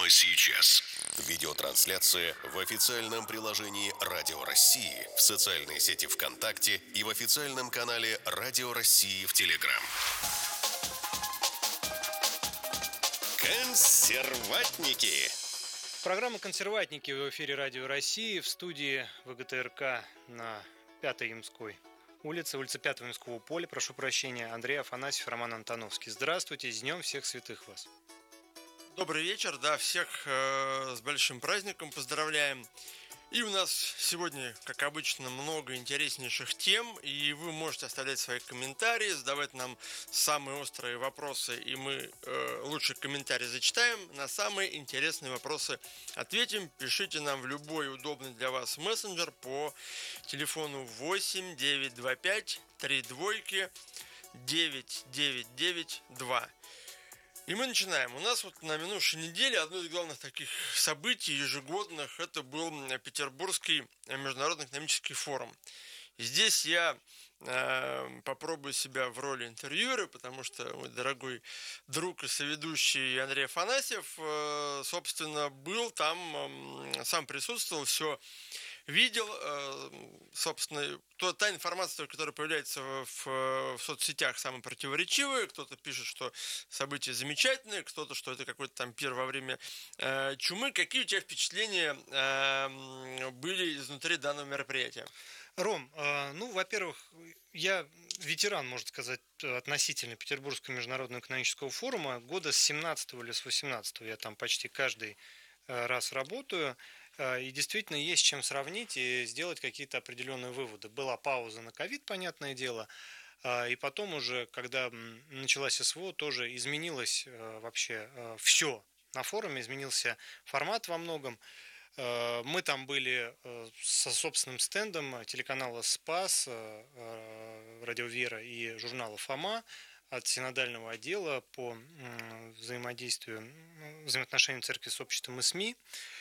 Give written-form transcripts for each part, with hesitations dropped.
Прямо сейчас. Видеотрансляция в официальном приложении Радио России, в социальной сети ВКонтакте и в официальном канале Радио России в Телеграм. Консерватники. Программа «Консерватники» в эфире Радио России, в студии ВГТРК на 5-й Ямской улице 5-го Ямского поля, прошу прощения, Андрей Афанасьев, Роман Антоновский. Здравствуйте, с Днем всех святых вас. Добрый вечер, всех с большим праздником поздравляем. И у нас сегодня, как обычно, много интереснейших тем, и вы можете оставлять свои комментарии, задавать нам самые острые вопросы, и мы лучшие комментарии зачитаем, на самые интересные вопросы ответим. Пишите нам в любой удобный для вас мессенджер по телефону 8 925 32 9992. И мы начинаем. У нас вот на минувшей неделе одно из главных таких событий ежегодных это был Петербургский международный экономический форум. И здесь я попробую себя в роли интервьюера, потому что мой дорогой друг и соведущий Андрей Афанасьев, собственно, был там, сам присутствовал, все видел, собственно, та информация, которая появляется в соцсетях, самая противоречивая. Кто-то пишет, что события замечательные, кто-то, что это какой-то там пир во время чумы. Какие у тебя впечатления были изнутри данного мероприятия? Ром, во-первых, я ветеран, можно сказать, относительно Петербургского международного экономического форума. Года с 17-го или с 18-го я там почти каждый раз работаю. И действительно есть чем сравнить и сделать какие-то определенные выводы. Была пауза на ковид, понятное дело, и потом уже, когда началась СВО, тоже изменилось вообще все на форуме, изменился формат во многом. Мы там были со собственным стендом телеканала «Спас», «Радио Вера» и журнала «Фома» от синодального отдела по взаимоотношениям церкви с обществом и СМИ.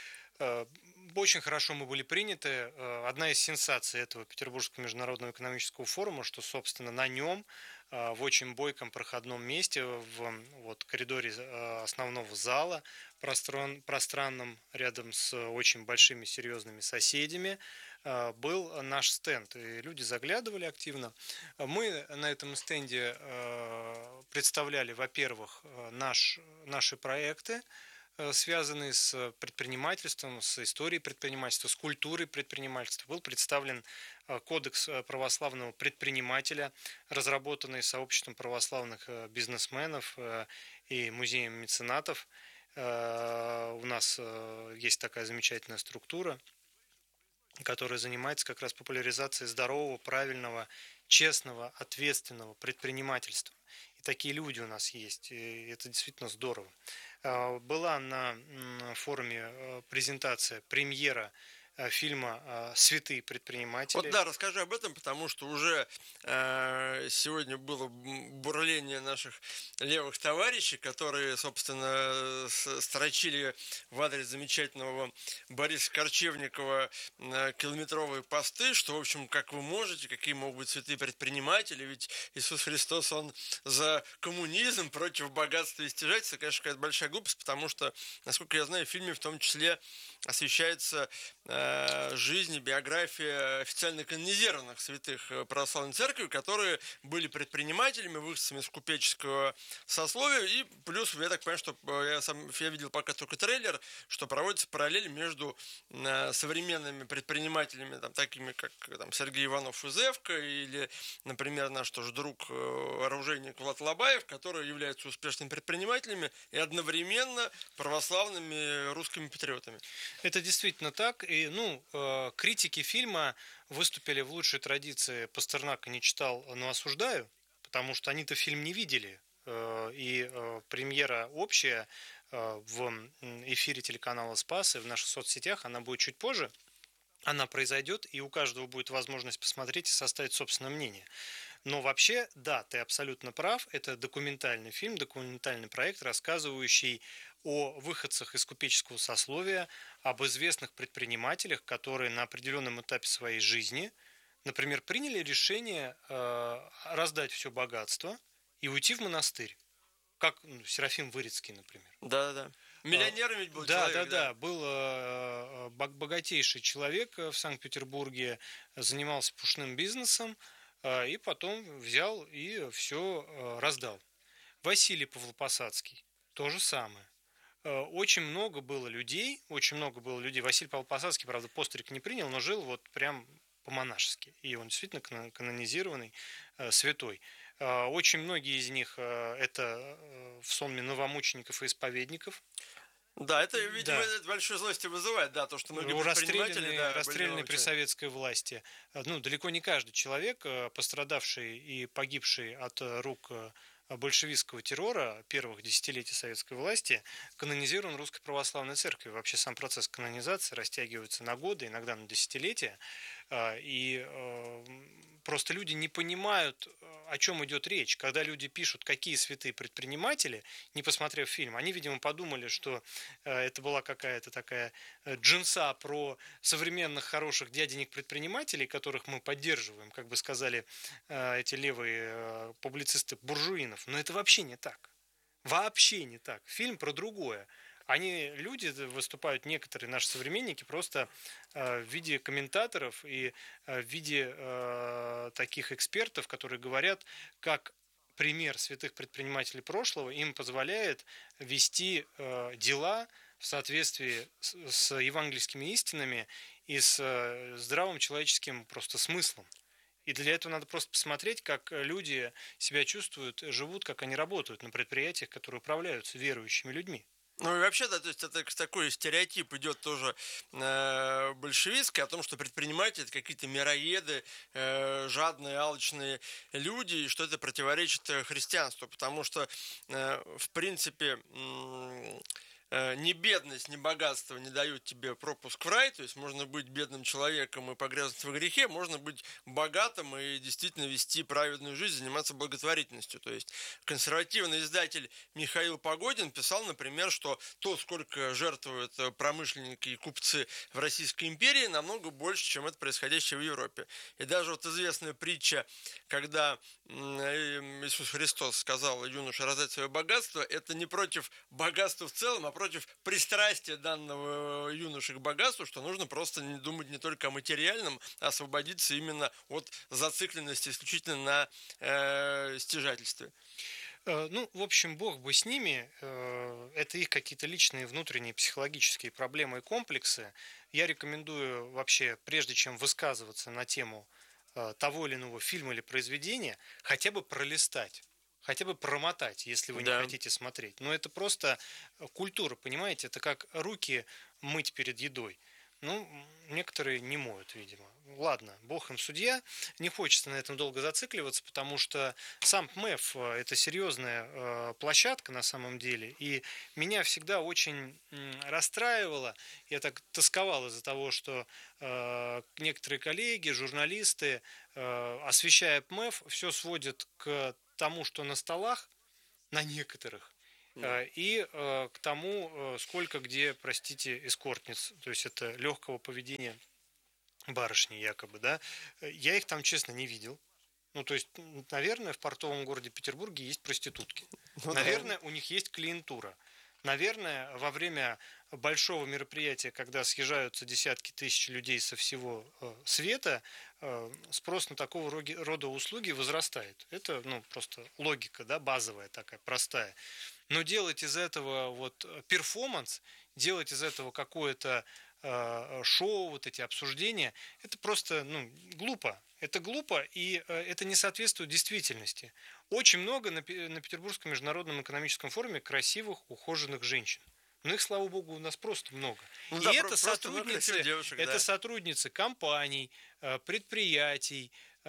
Очень хорошо мы были приняты. Одна из сенсаций этого Петербургского международного экономического форума, что, собственно, на нем в очень бойком проходном месте, в коридоре основного зала, пространном, рядом с очень большими серьезными соседями, был наш стенд. И люди заглядывали активно. Мы на этом стенде представляли, во-первых, наши проекты, связанные с предпринимательством, с историей предпринимательства, с культурой предпринимательства. Был представлен кодекс православного предпринимателя, разработанный сообществом православных бизнесменов и музеем меценатов. У нас есть такая замечательная структура, которая занимается как раз популяризацией здорового, правильного, честного, ответственного предпринимательства. И такие люди у нас есть, и это действительно здорово. Была на форуме презентация, премьера фильма «Святые предприниматели». Вот расскажи об этом, потому что уже сегодня было бурление наших левых товарищей, которые, собственно, строчили в адрес замечательного Бориса Корчевникова километровые посты, что, в общем, как вы можете, какие могут быть святые предприниматели, ведь Иисус Христос, Он за коммунизм, против богатства и стяжательства. Конечно, какая-то большая глупость, потому что, насколько я знаю, в фильме в том числе освещается жизнь и биография официально канонизированных святых православной церкви, которые были предпринимателями, выходцами из купеческого сословия, и плюс, я так понимаю, что я видел пока только трейлер, что проводится параллель между современными предпринимателями, такими как Сергей Иванов из Эвка, или, например, наш тоже друг оружейник Влад Лобаев, которые являются успешными предпринимателями и одновременно православными русскими патриотами. Это действительно так. И, критики фильма выступили в лучшей традиции «Пастернака не читал, но осуждаю», потому что они-то фильм не видели. И премьера общая в эфире телеканала «Спас» и в наших соцсетях, она будет чуть позже. Она произойдет, и у каждого будет возможность посмотреть и составить собственное мнение. Но вообще, да, ты абсолютно прав. Это документальный фильм, документальный проект, рассказывающий о выходцах из купеческого сословия, об известных предпринимателях, которые на определенном этапе своей жизни, например, приняли решение раздать все богатство и уйти в монастырь. как Серафим Вырицкий, например. Да. Миллионером ведь был человек. Да. Был богатейший человек в Санкт-Петербурге, занимался пушным бизнесом, и потом взял и все раздал. Василий Павлопосадский – то же самое. Очень много было людей. Василий Павлопосадский, правда, постриг не принял, но жил вот прям по-монашески. И он действительно канонизированный святой. Очень многие из них это в сонме новомучеников и исповедников. Да, это, видимо, большой злости вызывает, да, то, что многие предприниматели... Расстрелянные при советской власти. Далеко не каждый человек, пострадавший и погибший от рук большевистского террора первых десятилетий советской власти, канонизирован Русской Православной Церковью. Вообще сам процесс канонизации растягивается на годы, иногда на десятилетия. И просто люди не понимают, о чем идет речь. Когда люди пишут, какие святые предприниматели, не посмотрев фильм, они, видимо, подумали, что это была какая-то такая джинса про современных хороших дяденек-предпринимателей, которых мы поддерживаем, как бы сказали эти левые публицисты буржуинов. Но это вообще не так. Вообще не так. Фильм про другое. Люди выступают, некоторые наши современники, просто в виде комментаторов и в виде таких экспертов, которые говорят, как пример святых предпринимателей прошлого им позволяет вести дела в соответствии с евангельскими истинами и с здравым человеческим просто смыслом. И для этого надо просто посмотреть, как люди себя чувствуют, живут, как они работают на предприятиях, которые управляются верующими людьми. Ну и вообще, да, то есть это такой стереотип идет тоже большевистский о том, что предприниматели – это какие-то мироеды, жадные, алчные люди, и что это противоречит христианству, потому что, в принципе, ни бедность, ни богатство не дают тебе пропуск в рай, то есть можно быть бедным человеком и погрязнуть во грехе, можно быть богатым и действительно вести праведную жизнь, заниматься благотворительностью. То есть консервативный издатель Михаил Погодин писал, например, что то, сколько жертвуют промышленники и купцы в Российской империи, намного больше, чем это происходящее в Европе. И даже вот известная притча, когда Иисус Христос сказал юноше раздать свое богатство, это не против богатства в целом, а против пристрастия данного юноши к богатству, что нужно просто думать не только о материальном, а освободиться именно от зацикленности исключительно на стяжательстве. Ну, в общем, Бог бы с ними. Это их какие-то личные внутренние психологические проблемы и комплексы. Я рекомендую вообще, прежде чем высказываться на тему того или иного фильма или произведения, хотя бы пролистать, хотя бы промотать, если вы не хотите смотреть. Но это просто культура, понимаете? Это как руки мыть перед едой. Ну, некоторые не моют, видимо. Ладно, Бог им судья. Не хочется на этом долго зацикливаться, потому что сам ПМЭФ – это серьезная площадка на самом деле. И меня всегда очень расстраивало, я так тосковал из-за того, что некоторые коллеги, журналисты, освещая ПМЭФ, все сводят к тому, что на столах, на некоторых, и к тому, сколько где, простите, эскортниц, то есть это легкого поведения барышни якобы, да, я их там, честно, не видел. Ну, то есть, наверное, в портовом городе Петербурге есть проститутки. Наверное, у них есть клиентура. Наверное, во время большого мероприятия, когда съезжаются десятки тысяч людей со всего света, спрос на такого рода услуги возрастает. Это, просто логика, да, базовая такая, простая. Но делать из этого вот перформанс, делать из этого какое-то шоу, вот эти обсуждения, это просто, глупо. Это глупо, и это не соответствует действительности. Очень много на Петербургском международном экономическом форуме красивых, ухоженных женщин. Но их, слава богу, у нас просто много. И да, это сотрудницы компаний, предприятий,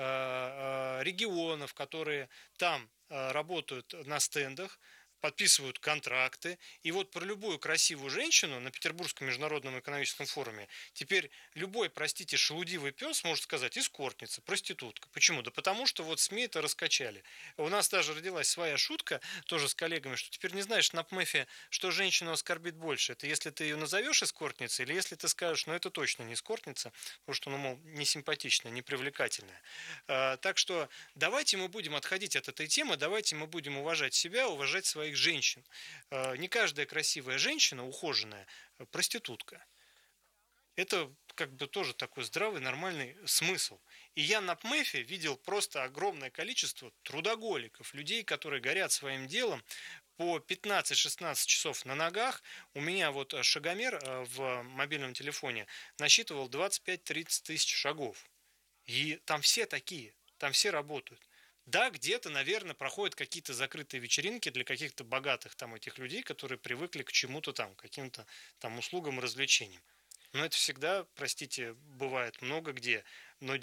регионов, которые там работают на стендах, подписывают контракты. И вот про любую красивую женщину на Петербургском международном экономическом форуме теперь любой, простите, шелудивый пес может сказать эскортница, проститутка. Почему? Да потому что вот СМИ это раскачали. У нас даже родилась своя шутка, тоже с коллегами, что теперь не знаешь на ПМЭФе, что женщину оскорбит больше. Это если ты ее назовешь эскортницей, или если ты скажешь, это точно не эскортница, потому что, мол, не симпатичная, не привлекательная. Так что давайте мы будем отходить от этой темы, давайте мы будем уважать себя, уважать своих красивых женщин. Не каждая красивая женщина, ухоженная, проститутка. Это как бы тоже такой здравый, нормальный смысл. И я на ПМЭФе видел просто огромное количество трудоголиков, людей, которые горят своим делом по 15-16 часов на ногах. У меня вот шагомер в мобильном телефоне насчитывал 25-30 тысяч шагов. И там все такие, там все работают. Да, где-то, наверное, проходят какие-то закрытые вечеринки для каких-то богатых там этих людей, которые привыкли к чему-то там, к каким-то там услугам и развлечениям. Но это всегда, простите, бывает много где, но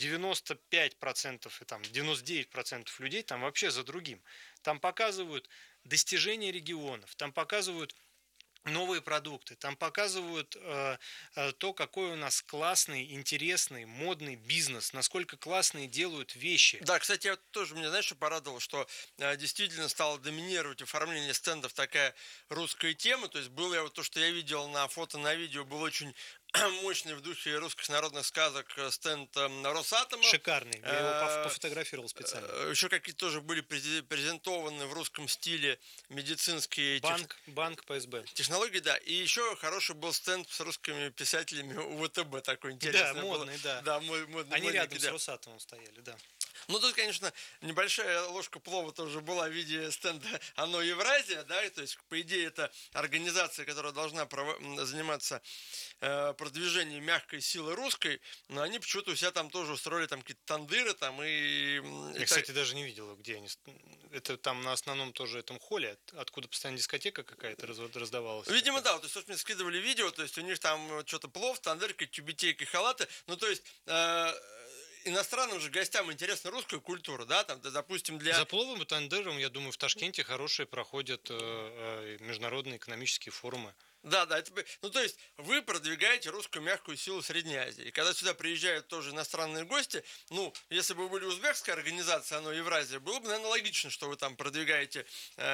95% и там 99% людей там вообще за другим. Там показывают достижения регионов, там показывают новые продукты, там показывают то, какой у нас классный, интересный, модный бизнес, насколько классные делают вещи. Да, кстати, я тоже, меня, знаешь, что порадовало, что действительно стало доминировать оформление стендов такая русская тема, то есть было я вот то, что я видел на фото, на видео, был очень мощный в духе русских народных сказок стенд Росатома. Шикарный, я его пофотографировал специально. Еще какие-то тоже были презентованы в русском стиле медицинские банк ПСБ. Технологии, да. И еще хороший был стенд с русскими писателями у ВТБ, такой интересный. Да, модный, был. да. Да, модный. Они рядом с Росатомом стояли, да. Ну, тут, конечно, небольшая ложка плова тоже была в виде стенда «Оно Евразия», да, и, то есть, по идее, это организация, которая должна заниматься продвижением мягкой силы русской, но они почему-то у себя там тоже устроили там какие-то тандыры там Я, кстати, даже не видел, где они. Это там на основном тоже этом холле, откуда постоянно дискотека какая-то раздавалась. Видимо, да, то есть, мне скидывали видео, то есть, у них там что-то плов, тандырка, тюбетейки, халаты, ну, то есть... иностранным же гостям интересна русская культура, да, там, допустим, для... За пловом и тандыром, я думаю, в Ташкенте хорошие проходят международные экономические форумы. Да, ну то есть вы продвигаете русскую мягкую силу Средней Азии. И когда сюда приезжают тоже иностранные гости, ну, если бы вы были узбекская организация, оно Евразия, было бы, наверное, логично, что вы там продвигаете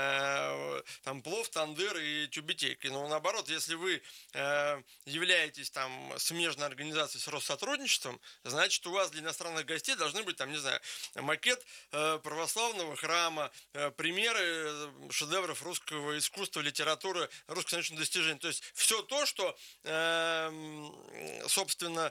там плов, тандыр и тюбетейки. Но наоборот, если вы являетесь там смежной организацией с Россотрудничеством, значит, у вас для иностранных гостей должны быть там, не знаю, макет православного храма, примеры шедевров русского искусства, литературы, русских научных достижений. То есть все то, что, собственно,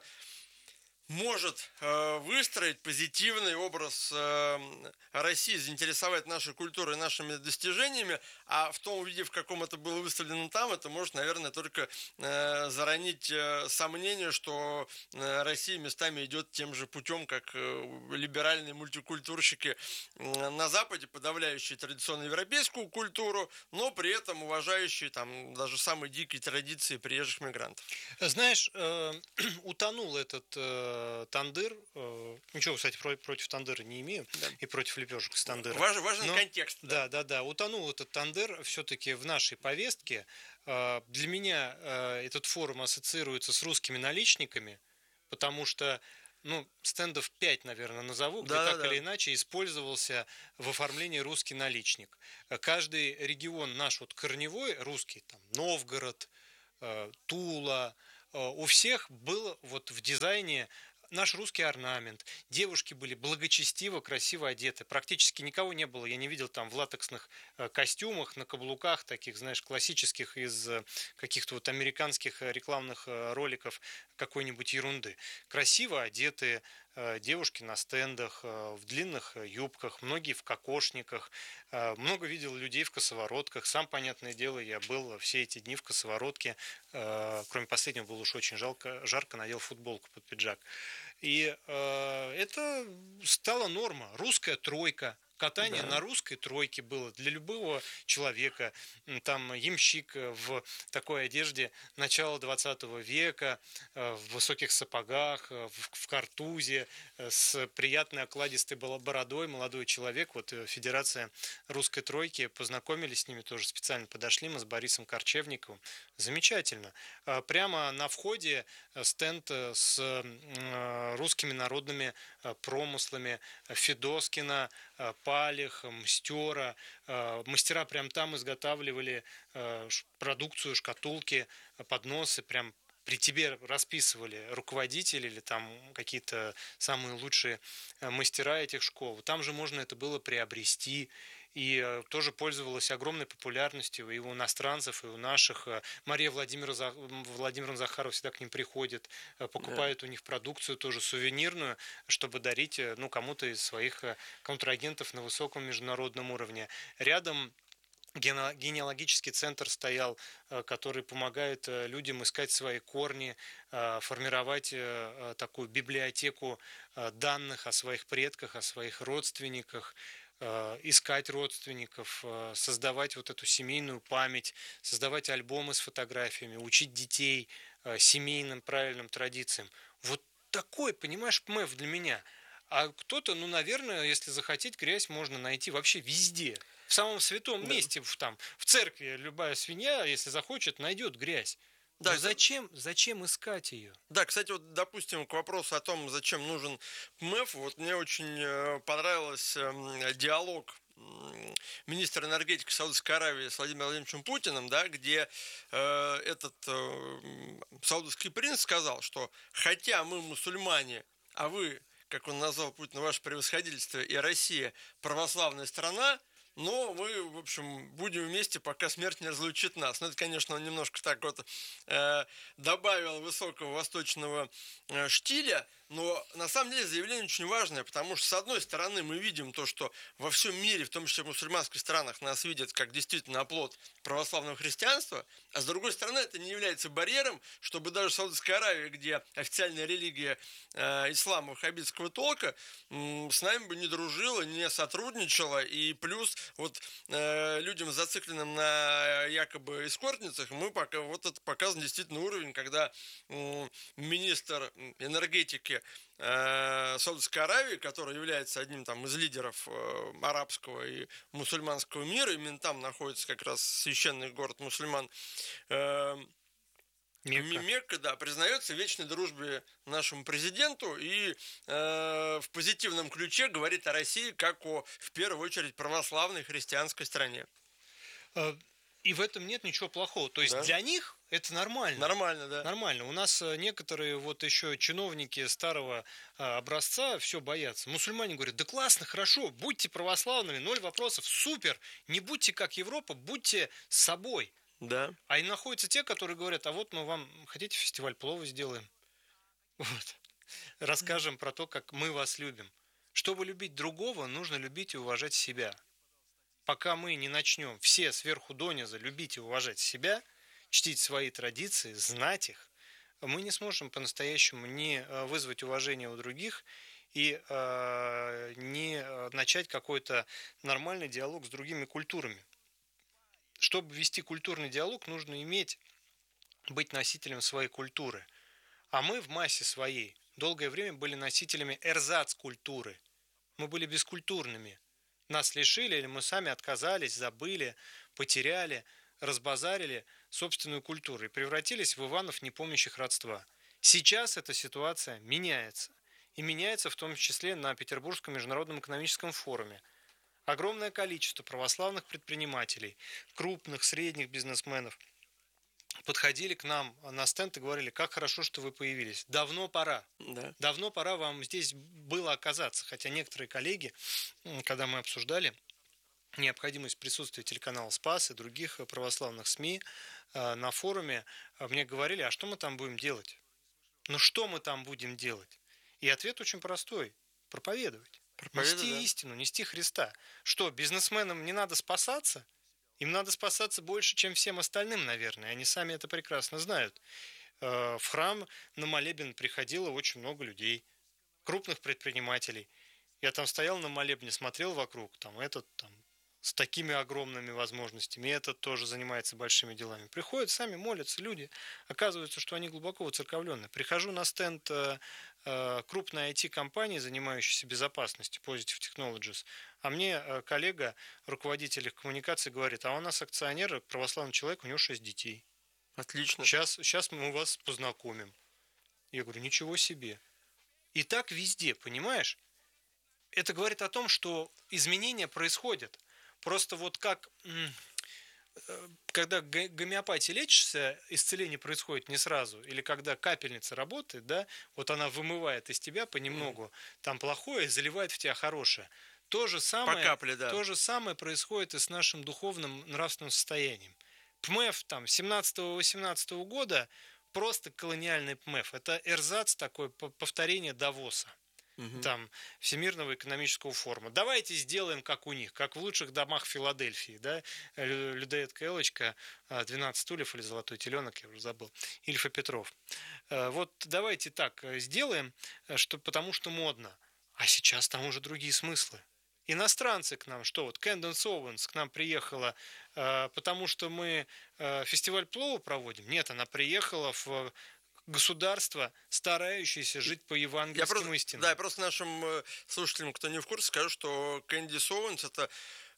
может выстроить позитивный образ России, заинтересовать нашей культурой и нашими достижениями, а в том виде, в каком это было выставлено там, это может, наверное, только заронить сомнение, что Россия местами идет тем же путем, как либеральные мультикультурщики на Западе, подавляющие традиционную европейскую культуру, но при этом уважающие там даже самые дикие традиции приезжих мигрантов. Знаешь, утонул этот тандыр. Ничего, кстати, против тандыра не имею. Да. И против лепешек с тандыра. Важен контекст. Да. Утонул этот тандыр все-таки в нашей повестке. Для меня этот форум ассоциируется с русскими наличниками, потому что стендов 5, наверное, назову, где или иначе использовался в оформлении русский наличник. Каждый регион наш вот корневой русский, там Новгород, Тула, у всех был вот в дизайне наш русский орнамент. Девушки были благочестиво, красиво одеты. Практически никого не было. Я не видел там в латексных костюмах, на каблуках таких, знаешь, классических из каких-то вот американских рекламных роликов какой-нибудь ерунды. Красиво одетые девушки на стендах, в длинных юбках, многие в кокошниках. Много видел людей в косоворотках. Сам, понятное дело, я был все эти дни в косоворотке. Кроме последнего, было уж очень жарко, надел футболку под пиджак. И это стала норма. Русская тройка. Катание на русской тройке было для любого человека. Там ямщик в такой одежде начала 20 века, в высоких сапогах, в картузе, с приятной окладистой бородой, молодой человек. Вот Федерация русской тройки, познакомились с ними, тоже специально подошли мы с Борисом Корчевниковым. Замечательно. Прямо на входе стенд с русскими народными промыслами Федоскина, Палих, Мстера. Мастера прям там изготавливали продукцию, шкатулки, подносы, прям при тебе расписывали руководители или там какие-то самые лучшие мастера этих школ. Там же можно это было приобрести. и тоже пользовалась огромной популярностью и у иностранцев, и у наших. Мария Владимировна Захарова всегда к ним приходит, покупает у них продукцию тоже сувенирную, чтобы дарить кому-то из своих контрагентов на высоком международном уровне. Рядом генеалогический центр стоял, который помогает людям искать свои корни, формировать такую библиотеку данных о своих предках, о своих родственниках, искать родственников, создавать вот эту семейную память, создавать альбомы с фотографиями, учить детей семейным правильным традициям. Вот такой, понимаешь, ПМЭФ для меня. А кто-то, наверное, если захотеть, грязь можно найти вообще везде. В самом святом месте, в церкви любая свинья, если захочет, найдет грязь. Да. Но зачем искать ее? Да, кстати, вот, допустим, к вопросу о том, зачем нужен ПМЭФ, вот мне очень понравился диалог министра энергетики Саудовской Аравии с Владимиром Владимировичем Путиным, да, где этот саудовский принц сказал, что хотя мы мусульмане, а вы, как он назвал Путина, ваше превосходительство и Россия православная страна, но мы, в общем, будем вместе, пока смерть не разлучит нас. Ну, это, конечно, он немножко так вот добавил высокого восточного штиля, но на самом деле заявление очень важное, потому что, с одной стороны, мы видим то, что во всем мире, в том числе в мусульманских странах, нас видят как действительно оплот православного христианства, а с другой стороны, это не является барьером, чтобы даже в Саудовской Аравии, где официальная религия ислама ваххабитского толка, с нами бы не дружила, не сотрудничала, и плюс вот людям, зацикленным на якобы эскортницах, мы пока, вот это показан действительно уровень, когда министр энергетики Саудовской Аравии, который является одним из лидеров арабского и мусульманского мира, именно там находится как раз священный город мусульман Мекка, да, признается в вечной дружбе нашему президенту и в позитивном ключе говорит о России как о, в первую очередь, православной христианской стране. И в этом нет ничего плохого. То есть для них это нормально. Нормально, да. Нормально. У нас некоторые вот еще чиновники старого образца все боятся. Мусульмане говорят, да классно, хорошо, будьте православными, 0 вопросов, супер. Не будьте как Европа, будьте собой. Да. А и находятся те, которые говорят, а вот мы вам, хотите, фестиваль плова сделаем? Вот. Расскажем про то, как мы вас любим. Чтобы любить другого, нужно любить и уважать себя. Пока мы не начнем все сверху донизу любить и уважать себя, чтить свои традиции, знать их, мы не сможем по-настоящему не вызвать уважение у других и не начать какой-то нормальный диалог с другими культурами. Чтобы вести культурный диалог, нужно быть носителем своей культуры. А мы в массе своей долгое время были носителями эрзац-культуры. Мы были бескультурными. Нас лишили, или мы сами отказались, забыли, потеряли, разбазарили собственную культуру и превратились в Иванов, не помнящих родства. Сейчас эта ситуация меняется. И меняется в том числе на Петербургском международном экономическом форуме. Огромное количество православных предпринимателей, крупных, средних бизнесменов подходили к нам на стенд и говорили, как хорошо, что вы появились. Давно пора. Да. Давно пора вам здесь было оказаться. Хотя некоторые коллеги, когда мы обсуждали необходимость присутствия телеканала «Спас» и других православных СМИ на форуме, мне говорили, а что мы там будем делать? Ну что мы там будем делать? И ответ очень простой. Проповедовать. Нести истину, нести Христа. Что, бизнесменам не надо спасаться? Им надо спасаться больше, чем всем остальным, наверное. Они сами это прекрасно знают. В храм на молебен приходило очень много людей, крупных предпринимателей. Я там стоял на молебне, смотрел вокруг, этот с такими огромными возможностями, и этот тоже занимается большими делами. Приходят, сами молятся люди. Оказывается, что они глубоко воцерковлены. Прихожу на стенд крупной IT-компании, занимающейся безопасностью, Positive Technologies, а мне коллега, руководитель их коммуникации, говорит, а у нас акционер, православный человек, у него 6 детей. Отлично. Сейчас мы вас познакомим. Я говорю, ничего себе. И так везде, понимаешь? Это говорит о том, что изменения происходят. Просто вот как, когда гомеопатией лечишься, исцеление происходит не сразу. Или когда капельница работает, да, вот она вымывает из тебя понемногу там плохое и заливает в тебя хорошее. По капле, да. То же самое происходит и с нашим духовным нравственным состоянием. ПМЭФ там 17-18 года просто колониальный ПМЭФ. Это эрзац такой, повторение Давоса. Там Всемирного экономического форума. Давайте сделаем как у них, как в лучших домах Филадельфии, да, людоедка Элочка, 12 стульев или золотой теленок, я уже забыл, Ильф и Петров. Вот давайте так сделаем, потому что модно. А сейчас там уже другие смыслы. Иностранцы к нам, что вот Кэнденс Оуэнс к нам приехала, потому что мы фестиваль плова проводим? Нет, она приехала в государство, старающееся жить по евангельским истинам. Да, я просто нашим слушателям, кто не в курсе, скажу, что Кэндис Оуэнс – это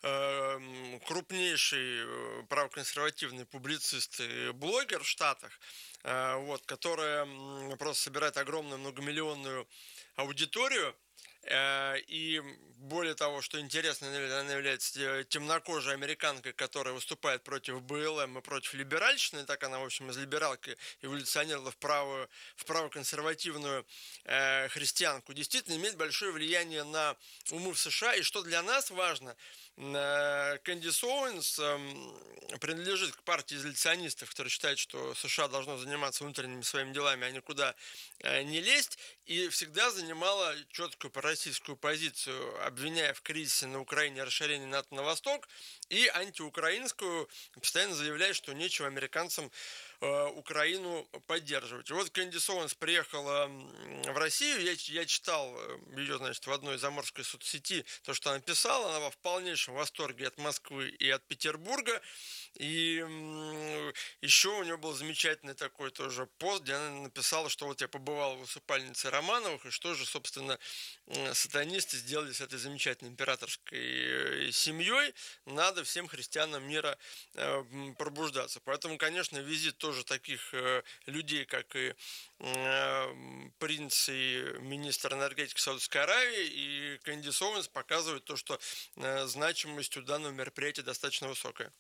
крупнейший правоконсервативный публицист и блогер в Штатах, вот, которая просто собирает огромную многомиллионную аудиторию. И более того, что интересно, она является темнокожей американкой, которая выступает против БЛМ и против либеральщины. Так она, в общем, из либералки эволюционировала в правоконсервативную христианку. Действительно имеет большое влияние на умы в США. И что для нас важно, Кэндис Оуэнс принадлежит к партии изоляционистов, которые считают, что США должно заниматься внутренними своими делами, а никуда не лезть, и всегда занимала четкую пророссийскую позицию, обвиняя в кризисе на Украине расширение НАТО на восток, и антиукраинскую, постоянно заявляя, что нечего американцам Украину поддерживать. И вот Кэндис Оуэнс приехала в Россию, я читал ее, значит, в одной заморской соцсети, то, что она писала, она в полнейшем восторге от Москвы и от Петербурга, и еще у нее был замечательный такой тоже пост, где она написала, что вот я побывала в усыпальнице Романовых, и что же, собственно, сатанисты сделали с этой замечательной императорской семьей, надо всем христианам мира пробуждаться. Поэтому, конечно, визит тоже таких людей, как и принц и министр энергетики Саудовской Аравии, и Кэндис Оуэнс показывает то, что значимость у данного мероприятия достаточно высокая.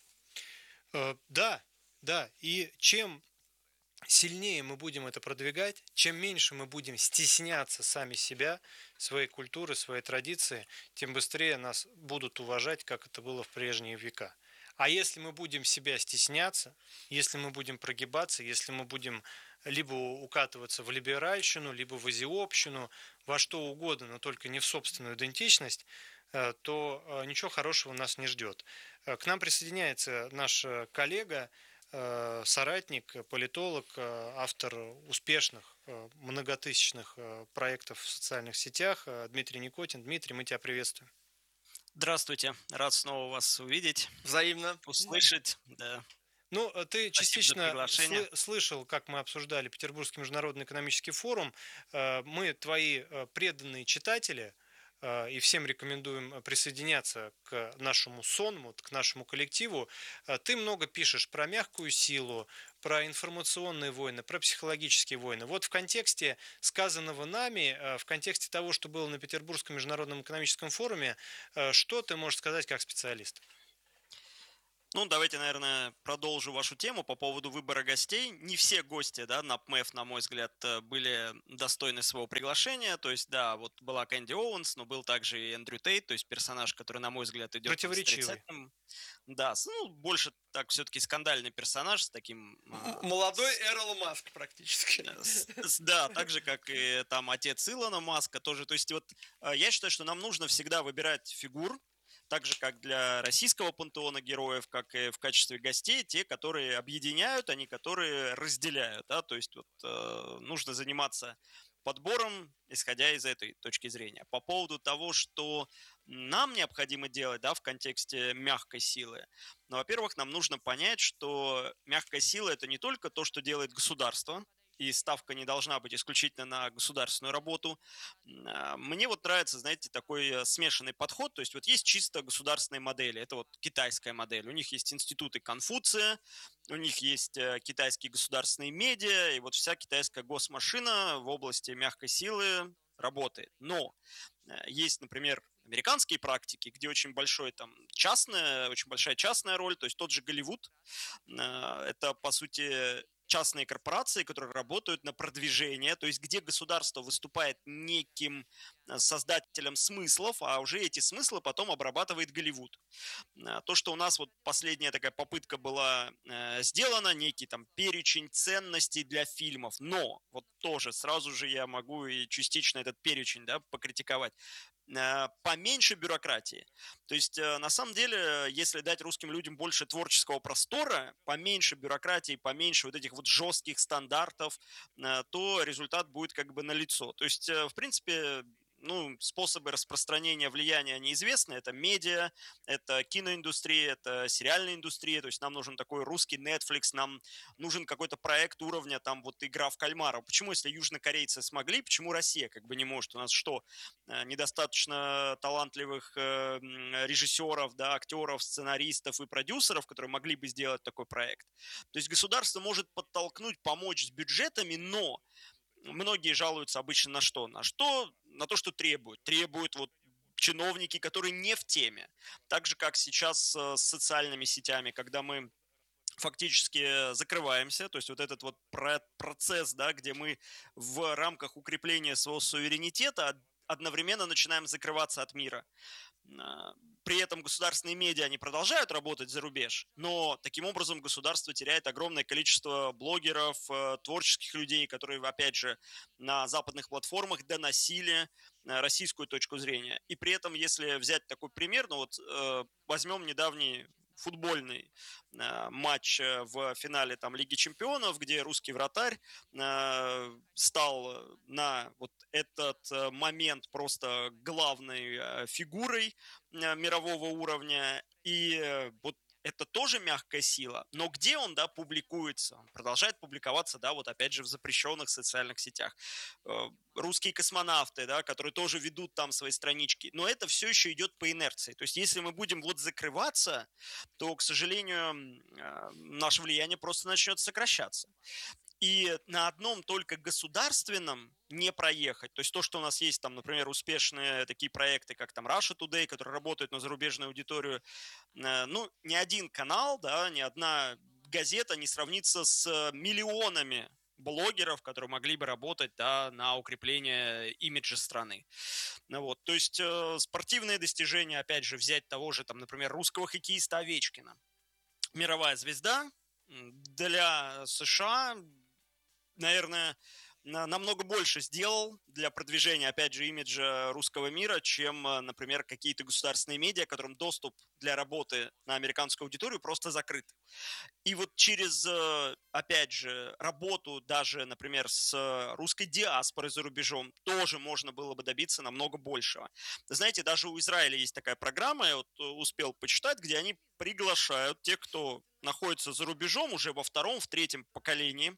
Да, и чем сильнее мы будем это продвигать, чем меньше мы будем стесняться сами себя, своей культуры, своей традиции, тем быстрее нас будут уважать, как это было в прежние века. А если мы будем себя стесняться, если мы будем прогибаться, если мы будем либо укатываться в либеральщину, либо в азиобщину, во что угодно, но только не в собственную идентичность, то ничего хорошего нас не ждет. К нам присоединяется наш коллега, соратник, политолог, автор успешных, многотысячных проектов в социальных сетях Дмитрий Никотин. Дмитрий, мы тебя приветствуем. Здравствуйте, рад снова вас увидеть. Взаимно. Услышать, да. Ну, ты частично слышал, как мы обсуждали Петербургский международный экономический форум. Мы твои преданные читатели, и всем рекомендуем присоединяться к нашему сонму, к нашему коллективу. Ты много пишешь про мягкую силу, про информационные войны, про психологические войны. Вот в контексте сказанного нами, в контексте того, что было на Петербургском международном экономическом форуме, что ты можешь сказать как специалист? Ну, давайте, наверное, продолжу вашу тему по поводу выбора гостей. Не все гости, да, на ПМЭФ, на мой взгляд, были достойны своего приглашения. То есть, да, вот была Кэнди Оуэнс, но был также и Эндрю Тейт, то есть персонаж, который, на мой взгляд, идет противоречивый. Да, ну, больше так все-таки скандальный персонаж с таким... Молодой Эрл Маск практически. Да, так же, как и там отец Илона Маска тоже. То есть, вот я считаю, что нам нужно всегда выбирать фигур, так же, как для российского пантеона героев, как и в качестве гостей, те, которые объединяют, а не которые разделяют. Да? То есть вот, нужно заниматься подбором, исходя из этой точки зрения. По поводу того, что нам необходимо делать, да, в контексте мягкой силы, ну, во-первых, нам нужно понять, что мягкая сила – это не только то, что делает государство, и ставка не должна быть исключительно на государственную работу. Мне вот нравится, знаете, такой смешанный подход. То есть вот есть чисто государственные модели. Это вот китайская модель. У них есть институты Конфуция, у них есть китайские государственные медиа, и вот вся китайская госмашина в области мягкой силы работает. Но есть, например, американские практики, где очень большая частная роль, то есть тот же Голливуд. Это, по сути, частные корпорации, которые работают на продвижение, то есть где государство выступает неким создателем смыслов, а уже эти смыслы потом обрабатывает Голливуд. То, что у нас вот последняя такая попытка была сделана, некий там перечень ценностей для фильмов, но вот тоже сразу же я могу и частично этот перечень, да, покритиковать. Поменьше бюрократии. То есть, на самом деле, если дать русским людям больше творческого простора, поменьше бюрократии, поменьше вот этих вот жестких стандартов, то результат будет как бы налицо. То есть, в принципе, ну, способы распространения влияния, они известны. Это медиа, это киноиндустрия, это сериальная индустрия. То есть нам нужен такой русский Netflix, нам нужен какой-то проект уровня, там, вот «Игра в кальмара». Почему, если южнокорейцы смогли, почему Россия как бы не может? У нас что, недостаточно талантливых режиссеров, да, актеров, сценаристов и продюсеров, которые могли бы сделать такой проект? То есть государство может подтолкнуть, помочь с бюджетами, но многие жалуются обычно на что? На то, что требуют. Требуют вот чиновники, которые не в теме. Так же, как сейчас с социальными сетями, когда мы фактически закрываемся, то есть вот этот вот процесс, да, где мы в рамках укрепления своего суверенитета одновременно начинаем закрываться от мира. При этом государственные медиа, они продолжают работать за рубеж, но таким образом государство теряет огромное количество блогеров, творческих людей, которые, опять же, на западных платформах доносили российскую точку зрения. И при этом, если взять такой пример, ну вот возьмем недавний футбольный матч в финале там, Лиги Чемпионов, где русский вратарь стал на вот этот момент просто главной фигурой мирового уровня. И вот это тоже мягкая сила, но где он, да, публикуется? Он продолжает публиковаться, да, вот опять же в запрещенных социальных сетях. Русские космонавты, да, которые тоже ведут там свои странички, но это все еще идет по инерции. То есть если мы будем вот закрываться, то, к сожалению, наше влияние просто начнет сокращаться. И на одном только государственном не проехать. То есть то, что у нас есть там, например, успешные такие проекты, как там Russia Today, которые работают на зарубежную аудиторию, ну, ни один канал, да, ни одна газета не сравнится с миллионами блогеров, которые могли бы работать, да, на укрепление имиджа страны. Ну, вот. То есть спортивные достижения, опять же, взять того же, там, например, русского хоккеиста Овечкина. Мировая звезда для США, наверное, намного больше сделал для продвижения, опять же, имиджа русского мира, чем, например, какие-то государственные медиа, которым доступ для работы на американскую аудиторию просто закрыт. И вот через, опять же, работу даже, например, с русской диаспорой за рубежом тоже можно было бы добиться намного большего. Знаете, даже у Израиля есть такая программа, я вот успел почитать, где они приглашают тех, кто находится за рубежом уже во втором, в третьем поколении,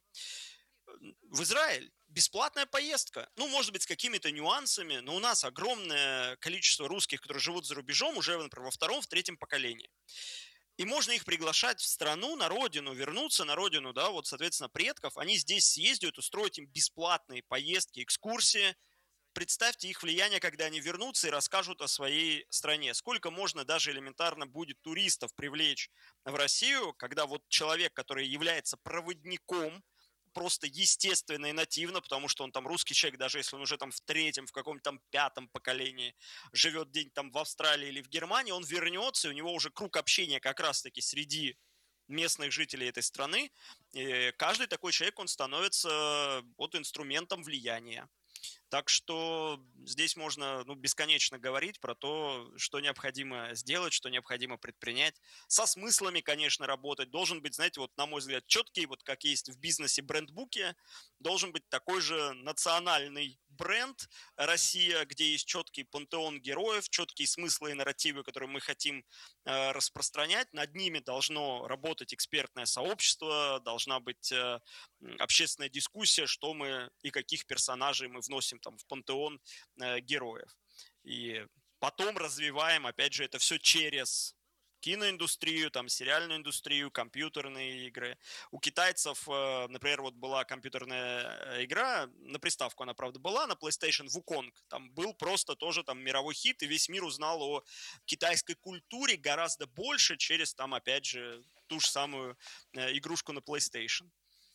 в Израиль. Бесплатная поездка. Ну, может быть, с какими-то нюансами, но у нас огромное количество русских, которые живут за рубежом, уже, например, во втором, в третьем поколении. И можно их приглашать в страну, на родину, вернуться на родину, да, вот, соответственно, предков. Они здесь съездят, устроить им бесплатные поездки, экскурсии. Представьте их влияние, когда они вернутся и расскажут о своей стране. Сколько можно даже элементарно будет туристов привлечь в Россию, когда вот человек, который является проводником, просто естественно и нативно, потому что он там русский человек, даже если он уже там в третьем, в каком-то там пятом поколении живет где-нибудь там в Австралии или в Германии, он вернется, и у него уже круг общения как раз-таки среди местных жителей этой страны. И каждый такой человек, он становится вот инструментом влияния. Так что здесь можно, ну, бесконечно говорить про то, что необходимо сделать, что необходимо предпринять. Со смыслами, конечно, работать. Должен быть, знаете, вот на мой взгляд, четкий, вот как есть в бизнесе брендбуке, должен быть такой же национальный бренд Россия, где есть четкий пантеон героев, четкие смыслы и нарративы, которые мы хотим распространять. Над ними должно работать экспертное сообщество, должна быть общественная дискуссия, что мы и каких персонажей мы вносим там в пантеон героев. И потом развиваем, опять же, это все через киноиндустрию, там, сериальную индустрию, компьютерные игры. У китайцев, например, вот была компьютерная игра, на приставку она, правда, была, на PlayStation, Wukong. Там был просто тоже там мировой хит, и весь мир узнал о китайской культуре гораздо больше через, там, опять же, ту же самую игрушку на PlayStation.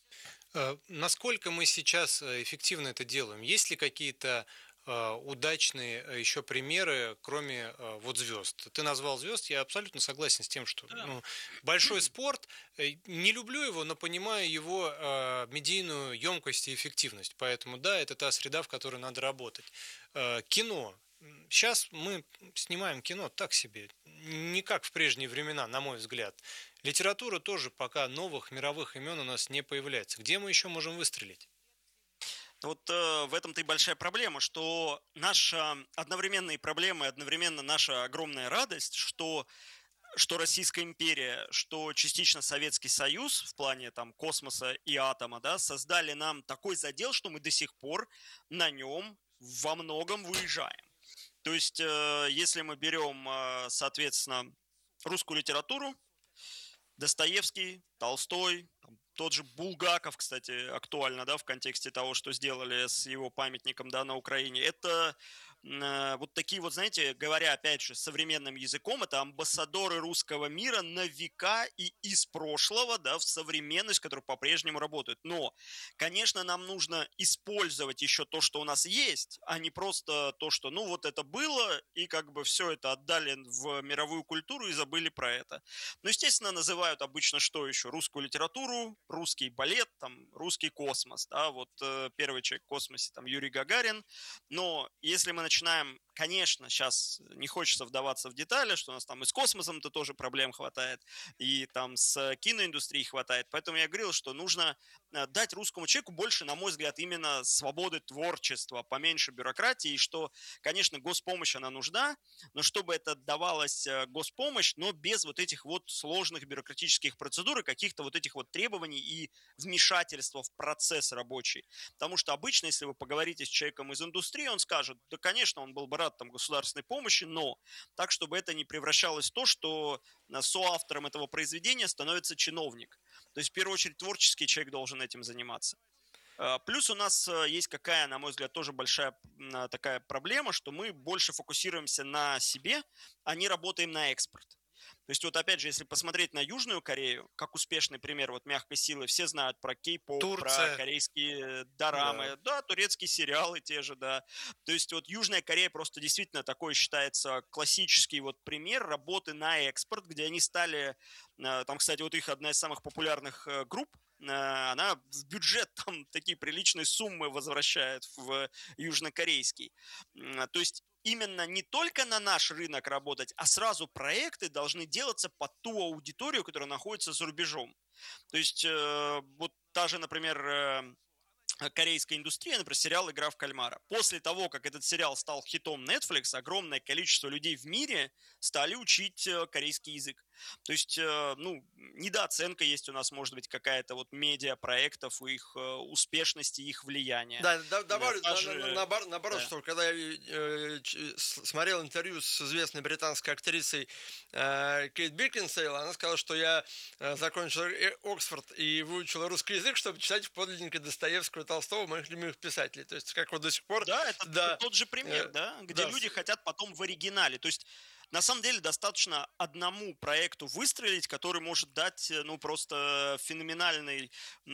Насколько мы сейчас эффективно это делаем? Есть ли какие-то удачные еще примеры, кроме вот звезд? Ты назвал звезд, я абсолютно согласен с тем, что Да. большой спорт, не люблю его, но понимаю его медийную емкость и эффективность. Поэтому да, это та среда, в которой надо работать. Кино. Сейчас мы снимаем кино так себе, не как в прежние времена, на мой взгляд. Литература тоже пока новых мировых имен у нас не появляется. Где мы еще можем выстрелить? Вот в этом-то и большая проблема, что наша одновременно и проблема, и одновременно наша огромная радость, что Российская империя, что частично Советский Союз в плане там космоса и атома, да, создали нам такой задел, что мы до сих пор на нем во многом выезжаем. То есть, если мы берем, соответственно, русскую литературу, Достоевский, Толстой, тот же Булгаков, кстати, актуально, да, в контексте того, что сделали с его памятником, да, на Украине. Это вот такие вот, знаете, говоря, опять же, современным языком, это амбассадоры русского мира на века и из прошлого, да, в современность, которые по-прежнему работают. Но, конечно, нам нужно использовать еще то, что у нас есть, а не просто то, что, ну, вот это было, и как бы все это отдали в мировую культуру и забыли про это. Ну, естественно, называют обычно что еще? Русскую литературу, русский балет, там, русский космос, да, вот первый человек в космосе, там, Юрий Гагарин. Но если мы начинаем, конечно, сейчас не хочется вдаваться в детали, что у нас там и с космосом-то тоже проблем хватает, и там с киноиндустрией хватает, поэтому я говорил, что нужно дать русскому человеку больше, на мой взгляд, именно свободы творчества, поменьше бюрократии, и что, конечно, госпомощь, она нужна, но чтобы это давалась госпомощь, но без вот этих вот сложных бюрократических процедур и каких-то вот этих вот требований и вмешательства в процесс рабочий. Потому что обычно, если вы поговорите с человеком из индустрии, он скажет, да, конечно, он был бы рад там государственной помощи, но так, чтобы это не превращалось в то, что соавтором этого произведения становится чиновник. То есть, в первую очередь, творческий человек должен этим заниматься. Плюс у нас есть какая, на мой взгляд, тоже большая такая проблема, что мы больше фокусируемся на себе, а не работаем на экспорт. То есть вот опять же, если посмотреть на Южную Корею, как успешный пример вот мягкой силы, все знают про кей-поп, про Турция, корейские да. дорамы, да, турецкие сериалы те же, да. То есть вот Южная Корея просто действительно такой считается классический вот пример работы на экспорт, где они стали, там, кстати, вот их одна из самых популярных групп, она в бюджет там такие приличные суммы возвращает в южнокорейский. То есть именно не только на наш рынок работать, а сразу проекты должны делаться под ту аудиторию, которая находится за рубежом. То есть вот та же, например, корейская индустрия, например, сериал «Игра в кальмара». После того, как этот сериал стал хитом Netflix, огромное количество людей в мире стали учить корейский язык. То есть, ну, недооценка есть у нас, может быть, какая-то вот медиапроектов, их успешности, их влияния. Да, добавлю Даже, наоборот, да. что когда я смотрел интервью с известной британской актрисой Кейт Бекинсейл, она сказала, что я закончил Оксфорд и выучил русский язык, чтобы читать подлинника Достоевского и Толстого, моих любимых писателей. То есть, как вот до сих пор, Да, это да, тот же пример, да, где да, люди хотят потом в оригинале. То есть на самом деле достаточно одному проекту выстрелить, который может дать, ну, просто феноменальный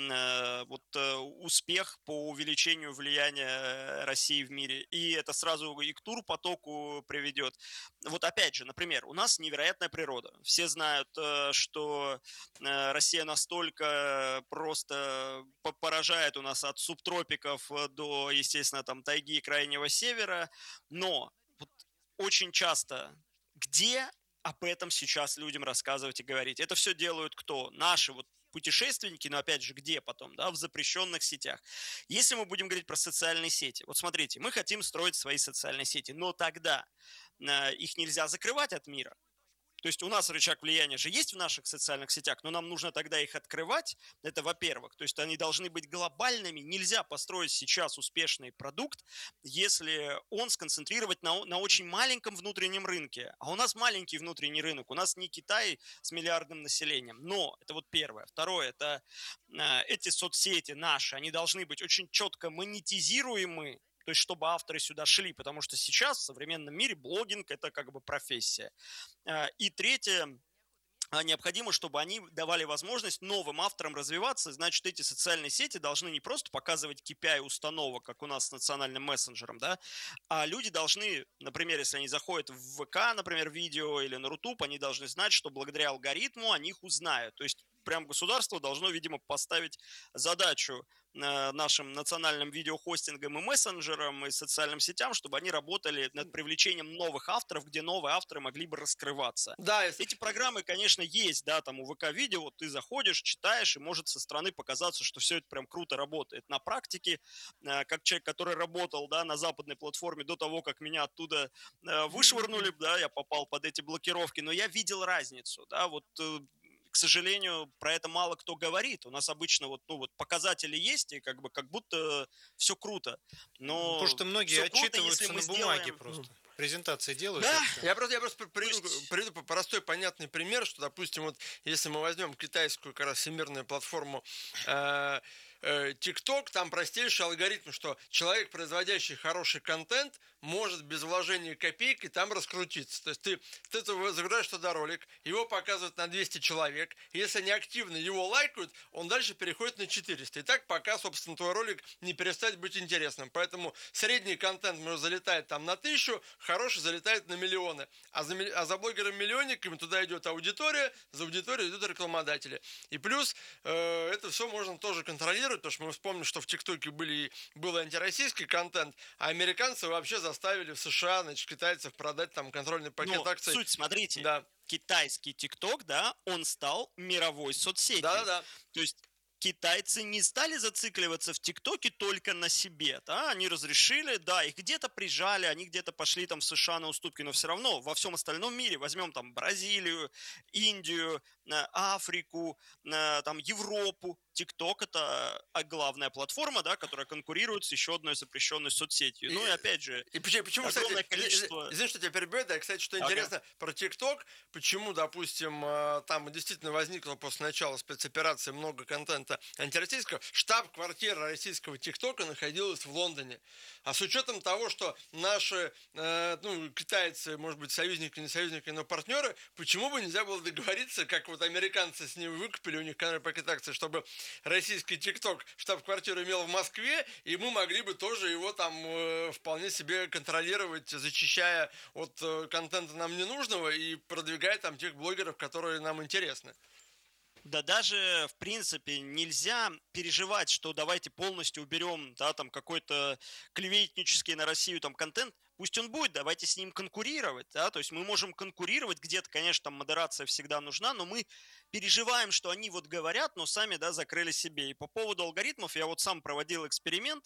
вот успех по увеличению влияния России в мире. И это сразу и к турпотоку приведет. Вот опять же, например, у нас невероятная природа. Все знают, что Россия настолько просто поражает у нас от субтропиков до, естественно, там тайги и крайнего севера, но вот очень часто где об этом сейчас людям рассказывать и говорить? Это все делают кто? Наши вот путешественники, но опять же, где потом, да, в запрещенных сетях. Если мы будем говорить про социальные сети, вот смотрите, мы хотим строить свои социальные сети, но тогда их нельзя закрывать от мира. То есть у нас рычаг влияния же есть в наших социальных сетях, но нам нужно тогда их открывать, это во-первых. То есть они должны быть глобальными. Нельзя построить сейчас успешный продукт, если он сконцентрировать на очень маленьком внутреннем рынке. А у нас маленький внутренний рынок, у нас не Китай с миллиардным населением. Но это вот первое. Второе, это эти соцсети наши, они должны быть очень четко монетизируемы, то есть чтобы авторы сюда шли, потому что сейчас в современном мире блогинг – это как бы профессия. И третье, необходимо, чтобы они давали возможность новым авторам развиваться. Значит, эти социальные сети должны не просто показывать KPI установок, как у нас с национальным мессенджером, да, а люди должны, например, если они заходят в ВК, например, видео или на Рутуб, они должны знать, что благодаря алгоритму о них узнают. То есть прям государство должно, видимо, поставить задачу нашим национальным видеохостингам и мессенджерам и социальным сетям, чтобы они работали над привлечением новых авторов, где новые авторы могли бы раскрываться. Да, Эти программы, конечно, есть, да, там у ВК-видео ты заходишь, читаешь, и может со стороны показаться, что все это прям круто работает. На практике, как человек, который работал, да, на западной платформе до того, как меня оттуда вышвырнули, да, я попал под эти блокировки, но я видел разницу, да, вот к сожалению, про это мало кто говорит. У нас обычно вот, ну, вот показатели есть, и как бы как будто все круто. Но Потому что многие всё круто, отчитываются если мы на бумаге сделаем... просто. Презентации делают. Да, и всё. я просто приведу простой понятный пример, что, допустим, вот если мы возьмем китайскую как раз всемирную платформу TikTok, там простейший алгоритм, что человек, производящий хороший контент, может без вложения копейки там раскрутиться. То есть ты загружаешь туда ролик, его показывают на 200 человек, и если они активно его лайкают, он дальше переходит на 400. И так пока, собственно, твой ролик не перестает быть интересным. Поэтому средний контент может залетает там на 1000, хороший залетает на миллионы. А за блогерами-миллионниками туда идет аудитория, за аудиторией идут рекламодатели. И плюс это все можно тоже контролировать, потому что мы вспомним, что в ТикТоке был антироссийский контент, а американцы вообще заставили в США, значит, китайцев продать там контрольный пакет акций. Суть, смотрите, да. Китайский ТикТок, да, он стал мировой соцсетью. Да-да-да. То есть китайцы не стали зацикливаться в ТикТоке только на себе, да, они разрешили, да, их где-то прижали, они где-то пошли там в США на уступки, но все равно во всем остальном мире, возьмем там Бразилию, Индию, Африку, там Европу, ТикТок это главная платформа, да, которая конкурирует с еще одной запрещенной соцсетью. Ну и опять же, и почему, огромное кстати, количество... извини, что тебя перебиваю, да, кстати, что интересно про ТикТок, почему, допустим, там действительно возникло после начала спецоперации много контента антироссийского, штаб-квартира российского ТикТока находилась в Лондоне. А с учетом того, что наши, китайцы, может быть, союзники, не союзники, но партнеры, почему бы нельзя было договориться, как вот американцы с ними выкупили, у них контрольный пакет акций, чтобы российский ТикТок штаб-квартиру имел в Москве, и мы могли бы тоже его там вполне себе контролировать, зачищая от контента нам ненужного и продвигая там тех блогеров, которые нам интересны. Да даже, в принципе, нельзя переживать, что давайте полностью уберем, да, там какой-то клеветнический на Россию там контент. Пусть он будет, давайте с ним конкурировать, да, то есть мы можем конкурировать, где-то, конечно, там модерация всегда нужна, но мы переживаем, что они вот говорят, но сами, да, закрыли себе. И по поводу алгоритмов, я вот сам проводил эксперимент,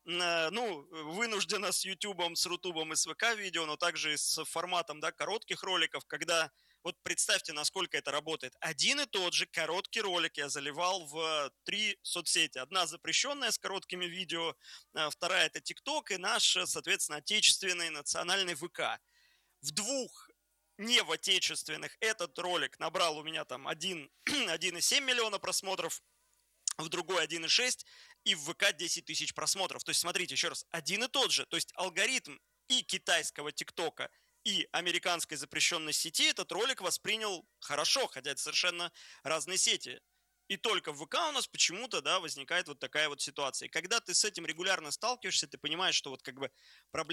вынужденно с Ютубом, с Рутубом и с ВК-видео, но также и с форматом, да, коротких роликов, когда вот представьте, насколько это работает. Один и тот же короткий ролик я заливал в 3 соцсети. Одна запрещенная с короткими видео, вторая это ТикТок и наш, соответственно, отечественный национальный ВК. В 2 не в отечественных этот ролик набрал у меня там 1,7 миллиона просмотров, в другой 1,6 и в ВК 10 тысяч просмотров. То есть, смотрите, еще раз, один и тот же. То есть алгоритм и китайского ТикТока, и американской запрещенной сети этот ролик воспринял хорошо, хотя это совершенно разные сети. И только в ВК у нас почему-то, да, возникает вот такая вот ситуация. И когда ты с этим регулярно сталкиваешься, ты понимаешь, что вот как бы проблема